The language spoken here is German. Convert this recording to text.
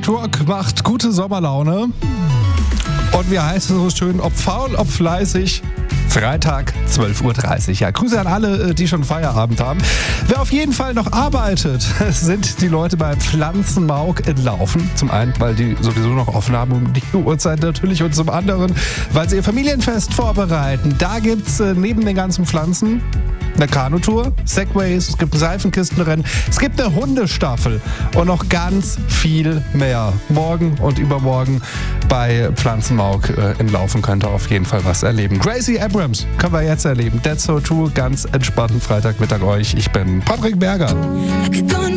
Rock macht gute Sommerlaune. Und wie heißt es so schön, ob faul, ob fleißig. Freitag, 12.30 Uhr. Ja, Grüße an alle, die schon Feierabend haben. Wer auf jeden Fall noch arbeitet, sind die Leute bei Pflanzenmauk in Laufen. Zum einen, weil die sowieso noch offen haben um die Uhrzeit natürlich, und zum anderen, weil sie ihr Familienfest vorbereiten. Da gibt's neben den ganzen Pflanzen eine Kanutour, Segways, es gibt ein Seifenkistenrennen, es gibt eine Hundestaffel und noch ganz viel mehr. Morgen und übermorgen bei Pflanzenmauk in Laufen könnt ihr auf jeden Fall was erleben. Gracie Abrams können wir jetzt erleben. That's So True, ganz entspannten Freitagmittag euch. Ich bin Patrick Berger.